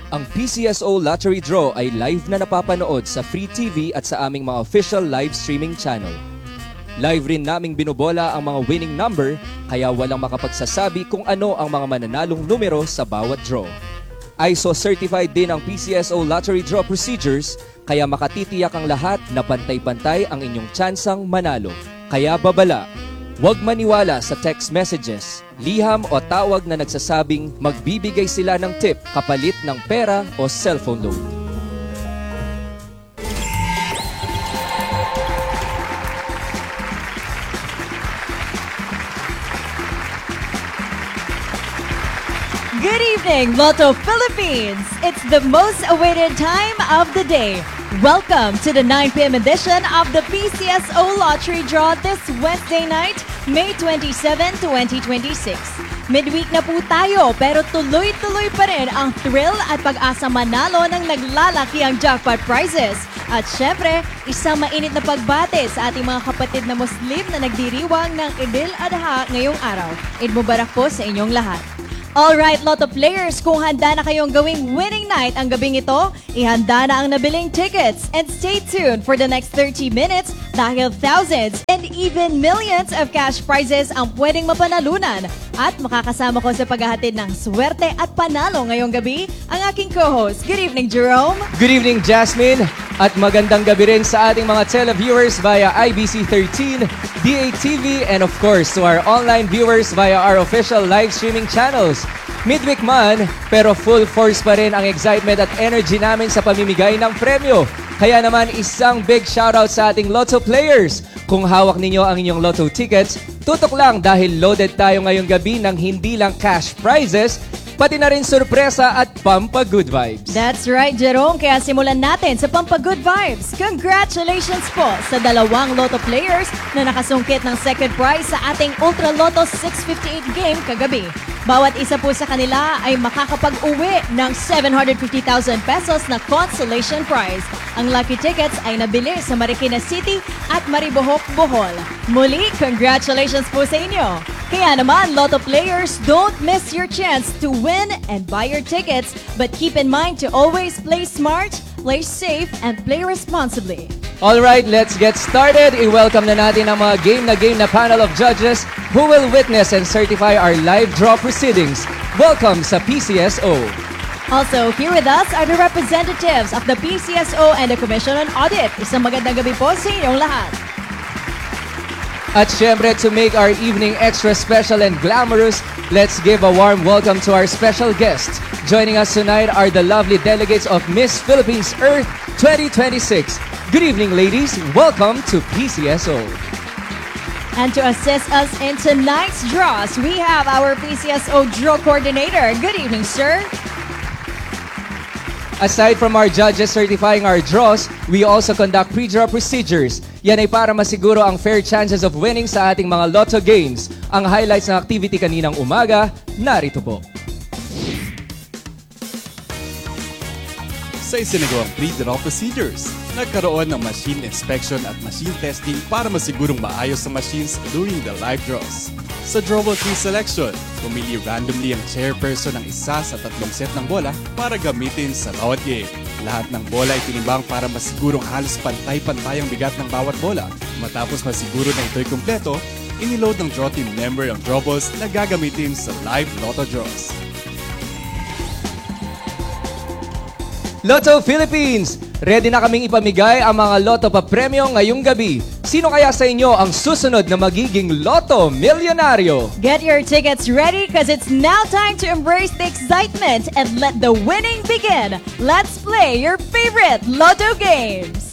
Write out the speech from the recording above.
Ang PCSO Lottery Draw ay live na napapanood sa Free TV at sa aming mga official live streaming channel. Live rin naming binobola ang mga winning number, kaya walang makapagsasabi kung ano ang mga mananalong numero sa bawat draw. ISO certified din ang PCSO Lottery Draw procedures, kaya makatitiyak ang lahat na pantay-pantay ang inyong tsansang manalo. Kaya babala, huwag maniwala sa text messages, liham o tawag na nagsasabing magbibigay sila ng tip kapalit ng pera o cellphone loan. Good evening, Lotto Philippines! It's the most awaited time of the day. Welcome to the 9 p.m. edition of the PCSO Lottery Draw this Wednesday night, May 27, 2026. Midweek na po tayo pero tuloy-tuloy pa rin ang thrill at pag-asa manalo ng naglalaki ang jackpot prizes. At syempre, isang mainit na pagbate sa ating mga kapatid na Muslim na nagdiriwang ng Idil Adha ngayong araw. Eid Mubarak po sa inyong lahat. Alright, Lotto players, kung handa na kayong gawing winning night ang gabing ito, ihanda na ang nabiling tickets and stay tuned for the next 30 minutes dahil thousands and even millions of cash prizes ang pwedeng mapanalunan. At makakasama ko sa paghahatid ng swerte at panalo ngayong gabi ang aking co-host. Good evening, Jerome. Good evening, Jasmine. At magandang gabi rin sa ating mga televiewers via IBC 13, DATV, and of course to our online viewers via our official live streaming channels. Midweek man, pero full force pa rin ang excitement at energy namin sa pamimigay ng premyo. Kaya naman isang big shoutout sa ating Lotto players. Kung hawak ninyo ang inyong Lotto tickets, tutok lang dahil loaded tayo ngayong gabi ng hindi lang cash prizes, pati na rin sorpresa at pampa-good vibes. That's right, Jerome. Kaya simulan natin sa pampa-good vibes. Congratulations po sa dalawang Lotto players na nakasungkit ng second prize sa ating Ultra Lotto 658 game kagabi. Bawat isa po sa kanila ay makakapag-uwi ng 750,000 pesos na consolation prize. Ang lucky tickets ay nabili sa Marikina City at Maribohok, Bohol. Muli, congratulations po sa inyo! Kaya naman, Lotto players, don't miss your chance to win and buy your tickets, but keep in mind to always play smart, play safe, and play responsibly. Alright, let's get started. I-welcome na natin ang mga game na panel of judges who will witness and certify our live draw proceedings. Welcome sa PCSO. Also, here with us are the representatives of the PCSO and the Commission on Audit. Isang magandang gabi po sa inyong lahat. At syempre, to make our evening extra special and glamorous, let's give a warm welcome to our special guests. Joining us tonight are the lovely delegates of Miss Philippines Earth 2026. Good evening, ladies. Welcome to PCSO. And to assist us in tonight's draws, we have our PCSO Draw Coordinator. Good evening, sir. Aside from our judges certifying our draws, we also conduct pre-draw procedures. Yan ay para masiguro ang fair chances of winning sa ating mga Lotto games. Ang highlights ng activity kaninang umaga, narito po. Sa isinagawang pre-draw procedures, nagkaroon ng machine inspection at machine testing para masigurong maayos ang machines during the live draws. Sa drawable tree selection, pumili randomly ang chairperson ng isa sa 3 set ng bola para gamitin sa bawat game. Lahat ng bola ay tinimbang para masigurong halos pantay-pantay ang bigat ng bawat bola. Matapos masiguro na ito'y kumpleto, iniload ng draw team member ang draw balls na gagamitin sa live Lotto draws. Lotto Philippines! Ready na kaming ipamigay ang mga Lotto pa-premyo ngayong gabi. Sino kaya sa inyo ang susunod na magiging Lotto Milyonaryo? Get your tickets ready because it's now time to embrace the excitement and let the winning begin. Let's play your favorite Lotto games.